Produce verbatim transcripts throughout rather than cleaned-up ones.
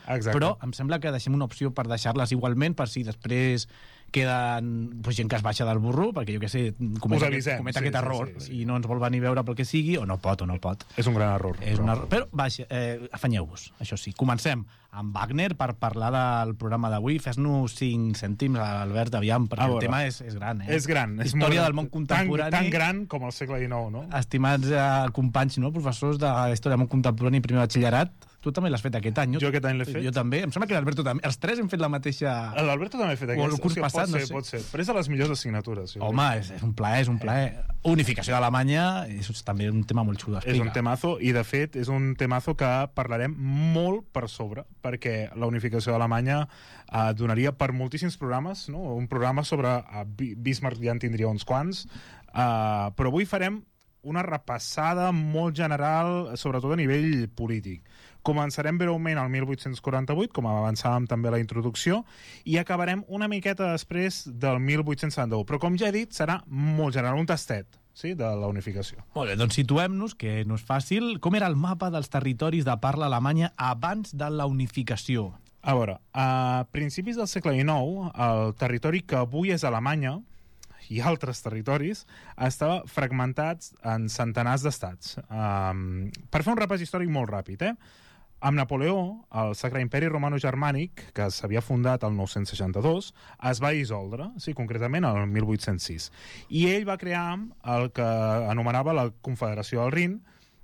Exacte. Però em sembla que deixem una opció per deixar-les igualment, per si després queden pues, gent que es baixa del burro, perquè jo què sé, cometa, avisem, cometa sí, aquest sí, error sí, sí. i no ens vol venir a veure pel que sigui, o no pot, o no pot. És un gran error. És un error. Però, vaja, eh, afanyeu-vos, això sí. Comencem amb Wagner per parlar del programa d'avui. Fes-nos cinc cèntims, Albert, aviam, perquè el tema és, és gran. Eh? És gran. És Història molt, del món contemporani. Tan, tan gran com el segle dinou, no? Estimats eh, companys, no? Professors de Història del món contemporani i primer batxillerat, tu també l'has fet aquest any. Jo aquest any l'he fet. Jo també. Em sembla que l'Alberto també. Els tres hem fet la mateixa... L'Alberto també ha fet aquest. O el curs o sigui, passat, pot ser, no sé. pot ser. Però és de les millors assignatures. Home, és, és un plaer, és un plaer. Unificació d'Alemanya és també un tema molt xulo. És un temazo, i de fet és un temazo que parlarem molt per sobre, perquè la unificació d'Alemanya eh, donaria per moltíssims programes, no? Un programa sobre eh, Bismarck ja en tindria uns quants, eh, però avui farem una repassada molt general, sobretot a nivell polític. Començarem breument al mil vuit-cents quaranta-vuit, com avançàvem també a la introducció, i acabarem una miqueta després del mil vuit-cents setanta-u. Però, com ja he dit, serà molt general, un tastet, sí, de la unificació. Molt bé, doncs situem-nos, que no és fàcil. Com era el mapa dels territoris de parla alemanya abans de la unificació? A veure, a principis del segle dinou, el territori que avui és Alemanya i altres territoris estava fragmentats en centenars d'estats. Um, per fer un repàs històric molt ràpid, eh? Amb Napoleó, el Sacre Imperi Romano-Germànic, que s'havia fundat el nou-cents seixanta-dos, es va dissoldre, sí, concretament el mil vuit-cents sis. I ell va crear el que anomenava la Confederació del Rin,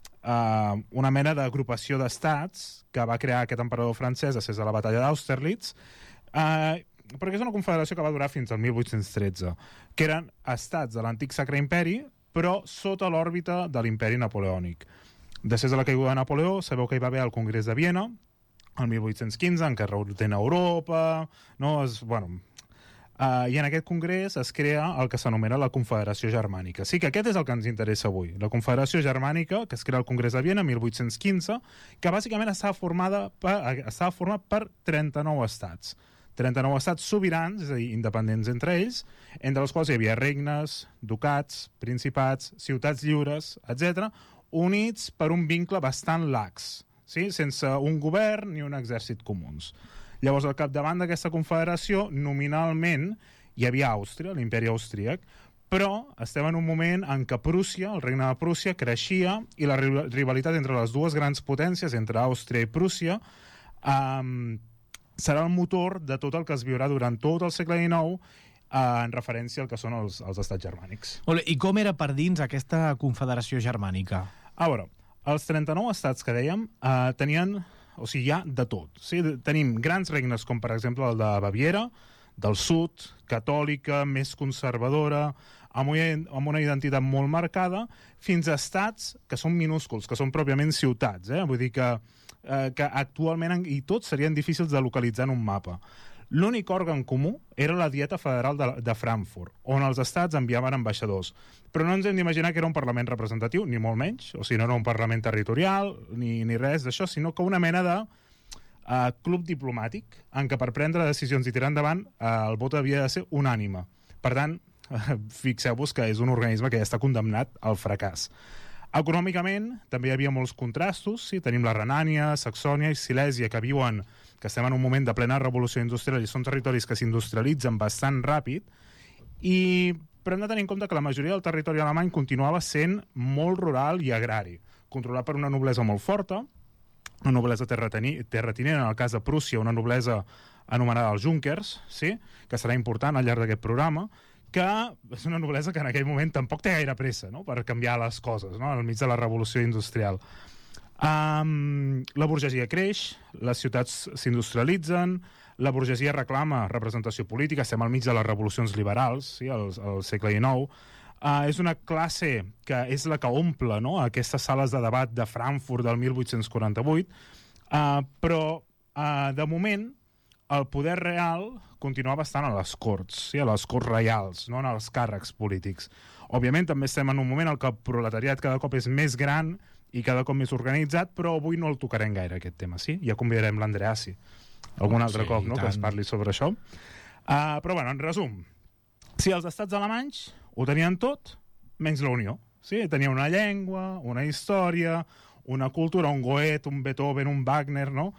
eh, una mena d'agrupació d'estats que va crear aquest emperador francès després de la batalla d'Austerlitz, eh, perquè és una confederació que va durar fins al mil vuit-cents tretze, que eren estats de l'antic Sacre Imperi, però sota l'òrbita de l'imperi napoleònic. Després de la caiguda de Napoleó, sabeu que hi va haver el Congrés de Viena, el mil vuit-cents quinze, en què reordena Europa, no? Es, bueno, uh, i en aquest congrés es crea el que s'anomena la Confederació Germànica. Sí que aquest és el que ens interessa avui, la Confederació Germànica, que es crea al Congrés de Viena, mil vuit-cents quinze, que bàsicament estava formada per, estava format per trenta-nou estats. trenta-nou estats sobirans, és a dir, independents entre ells, entre els quals hi havia regnes, ducats, principats, ciutats lliures, etcètera, units per un vincle bastant lax, sí? Sense un govern ni un exèrcit comuns. Llavors, al capdavant d'aquesta confederació, nominalment, hi havia Àustria, l'imperi austríac, però estem en un moment en què Prússia, el regne de Prússia, creixia i la rivalitat entre les dues grans potències, entre Àustria i Prússia, eh, serà el motor de tot el que es viurà durant tot el segle dinou, en referència al que són els, els estats germànics. Ole, i com era per dins aquesta confederació germànica? A veure, els trenta-nou estats que dèiem eh, tenien, o sigui, hi ha de tot. Sí? Tenim grans regnes com, per exemple, el de Baviera, del sud, catòlica, més conservadora, amb una, amb una identitat molt marcada, fins a estats que són minúsculs, que són pròpiament ciutats. Eh? Vull dir que, eh, que actualment, i tots serien difícils de localitzar en un mapa. L'únic òrgan comú era la Dieta Federal de, de Frankfurt, on els estats enviaven ambaixadors. Però no ens hem d'imaginar que era un parlament representatiu, ni molt menys, o sigui, no era un parlament territorial, ni, ni res d'això, sinó que una mena de uh, club diplomàtic, en què per prendre decisions i tirar endavant uh, el vot havia de ser unànime. Per tant, uh, fixeu-vos que és un organisme que ja està condemnat al fracàs. Econòmicament, també hi havia molts contrastos, sí? Tenim la Renània, Saxònia i Silèsia, que viuen, que estem en un moment de plena revolució industrial i són territoris que s'industrialitzen bastant ràpid, i, però hem de tenir en compte que la majoria del territori alemany continuava sent molt rural i agrari, controlat per una noblesa molt forta, una noblesa terratinent, en el cas de Prússia, una noblesa anomenada els Junkers, sí? Que serà important al llarg d'aquest programa, que és una noblesa que en aquell moment tampoc té gaire pressa, no?, per canviar les coses, no?, al mig de la revolució industrial. Um, la burgesia creix, les ciutats s'industrialitzen, la burgesia reclama representació política, estem al mig de les revolucions liberals, sí, al, al segle dinou. Uh, és una classe que és la que omple, no?, aquestes sales de debat de Frankfurt del mil vuit-cents quaranta-vuit, uh, però uh, de moment el poder real continuava estant a les corts, sí, a les corts reials, no en els càrrecs polítics. Òbviament, també estem en un moment en què el proletariat cada cop és més gran i cada cop més organitzat, però avui no el tocarem gaire, aquest tema, sí? Ja convidarem l'Andreassi algun altre sí, cop, no?, que es parli sobre això. Uh, però, bueno, en resum, si els estats alemanys ho tenien tot, menys la Unió. Sí? Tenia una llengua, una història, una cultura, un Goethe, un Beethoven, un Wagner, no?,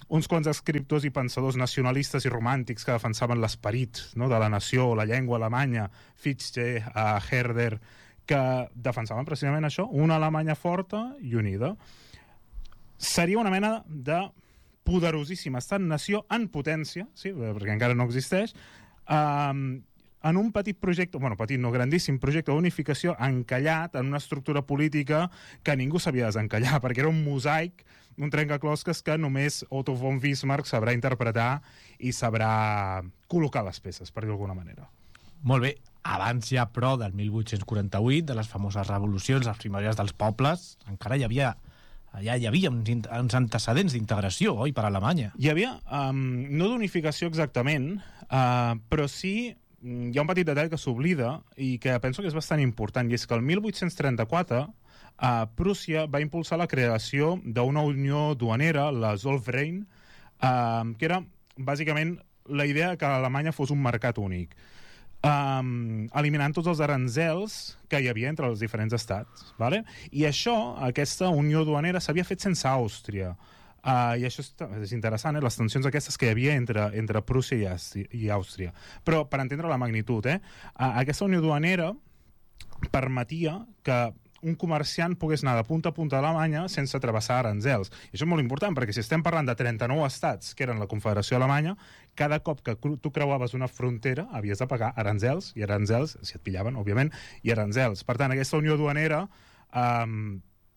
uns quants escriptors i pensadors nacionalistes i romàntics que defensaven l'esperit, no?, de la nació, la llengua alemanya, Fichte, uh, Herder, que defensaven precisament això, una Alemanya forta i unida. Seria una mena de poderosíssim estat-nació en potència, sí, perquè encara no existeix, um, en un petit projecte, bueno, petit no, grandíssim projecte d'unificació encallat en una estructura política que ningú sabia desencallar, perquè era un mosaic, un trencaclosques que només Otto von Bismarck sabrà interpretar i sabrà col·locar les peces, per dir d'alguna manera. Molt bé. Abans ja, però, del mil vuit-cents quaranta-vuit, de les famoses revolucions, les primeries dels pobles, encara hi havia, ja hi havia uns, uns antecedents d'integració, oi, per a Alemanya? Hi havia, um, no d'unificació exactament, uh, però sí hi ha un petit detall que s'oblida i que penso que és bastant important, i és que el mil vuit-cents trenta-quatre eh, Prússia va impulsar la creació d'una unió duanera, la Zollverein, eh, que era bàsicament la idea que Alemanya fos un mercat únic, eh, eliminant tots els aranzels que hi havia entre els diferents estats. Vale? I això, aquesta unió duanera, s'havia fet sense Àustria. Uh, i això és, és interessant, eh? Les tensions aquestes que hi havia entre, entre Prússia i, Àustria, i Àustria. Però per entendre la magnitud, eh? uh, aquesta unió duanera permetia que un comerciant pogués anar de punta a punta a Alemanya sense travessar aranzels. I això és molt important, perquè si estem parlant de trenta-nou estats que eren la Confederació Alemanya, cada cop que tu creuaves una frontera havies de pagar aranzels, i aranzels, si et pillaven, òbviament, i aranzels. Per tant, aquesta unió duanera um,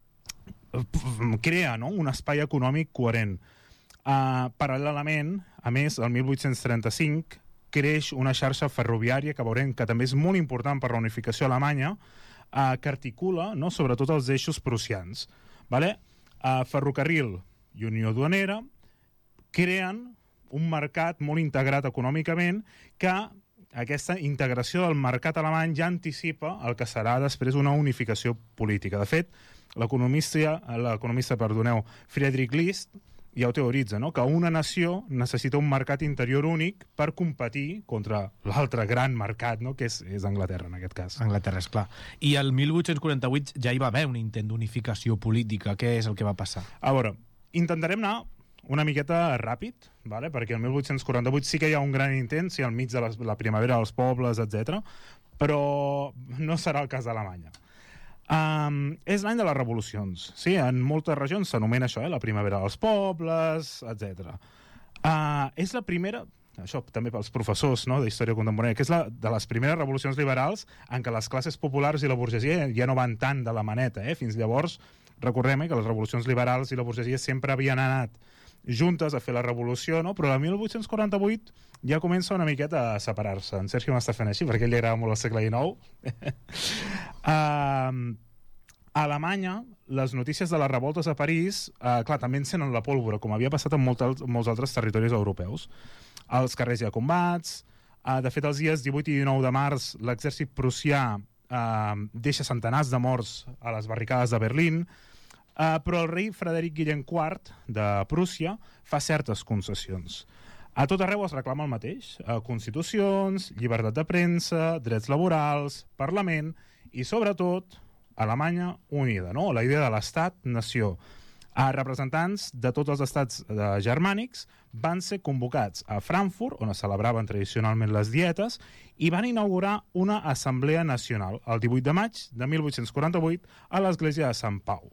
crea, no?, un espai econòmic coherent. Uh, paral·lelament, a més, el mil vuit-cents trenta-cinc creix una xarxa ferroviària que veurem que també és molt important per la unificació alemanya, uh, que articula, no?, sobretot els eixos prussians. Vale? Uh, ferrocarril i unió duanera creen un mercat molt integrat econòmicament, que aquesta integració del mercat alemany ja anticipa el que serà després una unificació política. De fet, l'economista, l'economista, perdoneu, Friedrich List ja ho teoritza, no?, que una nació necessita un mercat interior únic per competir contra l'altre gran mercat, no?, que és, és Anglaterra, en aquest cas. Anglaterra, és clar. I el mil vuit-cents quaranta-vuit ja hi va haver un intent d'unificació política. Què és el que va passar? A veure, intentarem anar una miqueta ràpid, vale? Perquè el mil vuit-cents quaranta-vuit sí que hi ha un gran intent, sí, al mig de la, la primavera dels pobles, etcètera, però no serà el cas d'Alemanya. Um, és l'any de les revolucions, sí? En moltes regions s'anomena això, eh? La primavera dels pobles, etcètera. Uh, és la primera, això també pels professors, no?, d'història contemporània, que és la de les primeres revolucions liberals en què les classes populars i la burgesia ja no van tant de la maneta, eh? Fins llavors, recordem eh, que les revolucions liberals i la burgesia sempre havien anat juntes a fer la revolució, no? Però el mil vuit-cents quaranta-vuit ja comença una miqueta a separar-se. En Sergio m'està fent així, perquè a ell li agrada molt el segle dinou. uh, a Alemanya, les notícies de les revoltes a París, uh, clar, també encenen la pólvora, com havia passat en molt, molts altres territoris europeus. Als carrers hi ha combats. Uh, de fet, els dies divuit i dinou de març, l'exèrcit prussià uh, deixa centenars de morts a les barricades de Berlín. Uh, però el rei Frederic Guillem quart de Prússia fa certes concessions. A tot arreu es reclama el mateix: uh, constitucions, llibertat de premsa, drets laborals, parlament i, sobretot, Alemanya unida, no? La idea de l'estat-nació. Uh, representants de tots els estats uh, germànics van ser convocats a Frankfurt, on es celebraven tradicionalment les dietes, i van inaugurar una assemblea nacional el divuit de maig de mil vuit-cents quaranta-vuit a l'església de Sant Pau.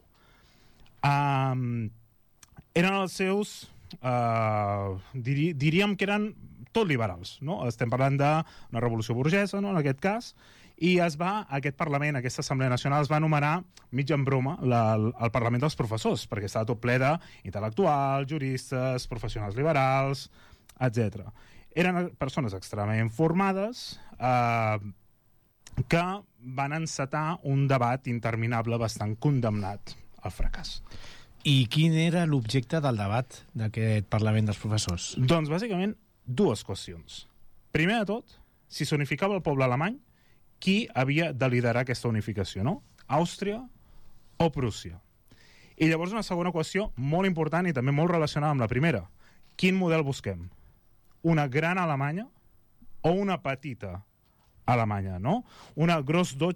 Um, eren els seus uh, diri, diríem que eren tot liberals, no? Estem parlant d'una revolució burgesa, no?, en aquest cas, i es va, aquest Parlament, aquesta Assemblea Nacional, es va anomenar, mig en broma, la, el Parlament dels Professors, perquè estava tot ple d'intel·lectuals, juristes, professionals liberals, etcètera. Eren persones extremadament formades eh, que van encetar un debat interminable bastant condemnat al fracàs. I quin era l'objecte del debat d'aquest Parlament dels Professors? Doncs, bàsicament, dues qüestions. Primer de tot, si s'unificava el poble alemany, qui havia de liderar aquesta unificació, no? Àustria o Prússia? I llavors una segona qüestió molt important i també molt relacionada amb la primera. Quin model busquem? Una gran Alemanya o una petita Alemanya, no? Una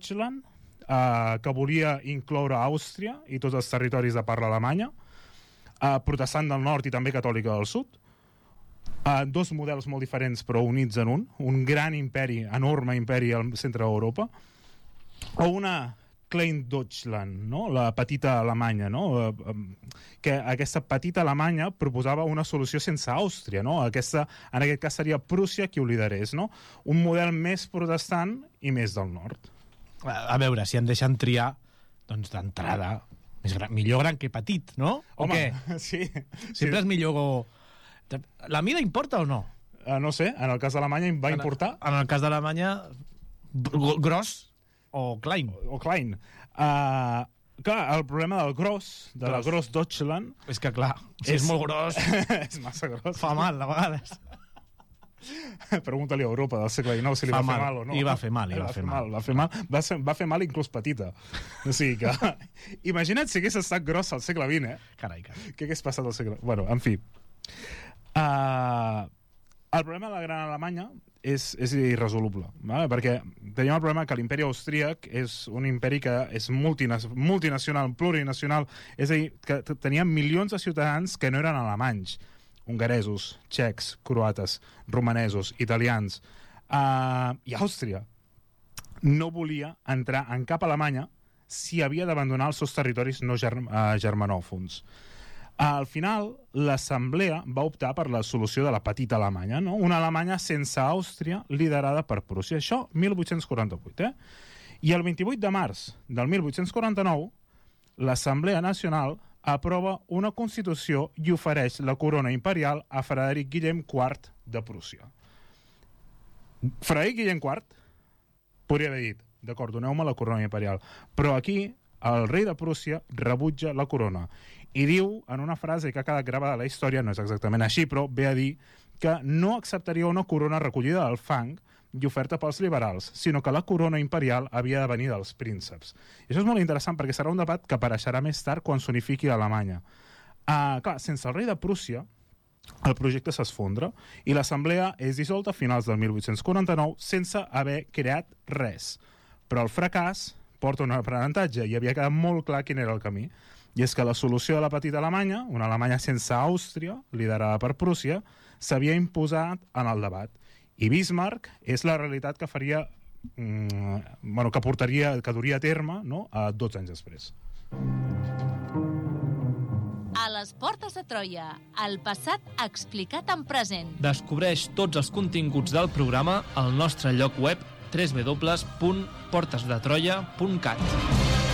Großdeutschland, Uh, que volia incloure Àustria i tots els territoris de parla alemanya, uh, protestant del nord i també catòlica del sud. Uh, dos models molt diferents però units en un, un gran imperi, enorme imperi al centre d'Europa, o una Klein Deutschland, no? La petita Alemanya, no? Uh, um, que aquesta petita Alemanya proposava una solució sense Àustria, no? Aquesta, en aquest cas seria Prússia qui ho liderés, no? Un model més protestant i més del nord. A, a veure, si en deixen triar, doncs d'entrada, més gran, millor gran que petit, no? O Home, què? sí. Sempre sí. és millor... La mida importa o no? Uh, no sé, en el cas d'Alemanya va en, importar. En el cas d'Alemanya, gros o Klein. O, o Klein. Uh, clar, el problema del gros, de gros. La Gross Deutschland... És que, clar, si és, és molt gros... és massa gros. Fa mal, a vegades. Pregunta-li a Europa del segle dinou si li fa va mal. fer mal o no. I va fer mal, i va, va fer mal. mal. Va fer mal, va, ser, va fer mal inclús petita. O sigui que... Imagina't si hagués estat grossa al segle vint, eh? Carai, carai. Què hagués passat al segle... Bueno, en fi... Uh, el problema de la Gran Alemanya és, és irresoluble, vale? Perquè tenim el problema que l'imperi austríac és un imperi que és multinacional, multinacional, plurinacional, és a dir, que tenia milions de ciutadans que no eren alemanys, hongaresos, txecs, croates, romanesos, italians, uh, i Àustria no volia entrar en cap Alemanya si havia d'abandonar els seus territoris no germ uh, germanòfons. Al final, l'Assemblea va optar per la solució de la petita Alemanya, no? Una Alemanya sense Àustria, liderada per Prússia. Això, mil vuit-cents quaranta-vuit, eh? I el vint-i-vuit de març del mil vuit-cents quaranta-nou, l'Assemblea Nacional aprova una Constitució i ofereix la corona imperial a Frederic Guillem quart de Prússia. Frederic Guillem quart podria haver dit, d'acord, doneu-me la corona imperial, però aquí el rei de Prússia rebutja la corona i diu, en una frase que ha quedat gravada a la història, no és exactament així, però ve a dir que no acceptaria una corona recollida del fang i oferta pels liberals, sinó que la corona imperial havia de venir dels prínceps. I això és molt interessant perquè serà un debat que apareixerà més tard quan s'unifiqui Alemanya. Uh, clar, sense el rei de Prússia, el projecte s'esfondra i l'assemblea és dissolta a finals del mil vuit-cents quaranta-nou sense haver creat res. Però el fracàs porta un aprenentatge i havia quedat molt clar quin era el camí. I és que la solució de la petita Alemanya, una Alemanya sense Àustria, liderada per Prússia, s'havia imposat en el debat. I Bismarck és la realitat que faria, mm, bueno, que portaria, que duria a terme, no?, a dotze anys després. A les portes de Troia, el passat explicat en present. Descobreix tots els continguts del programa al nostre lloc web w w w punt portes de troia punt cat.